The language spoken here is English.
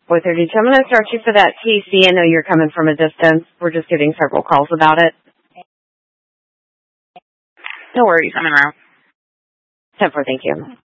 432. I'm going to start you for that TC. I know you're coming from a distance. We're just getting several calls about it. No worries. I'm en route. 10-4, thank you.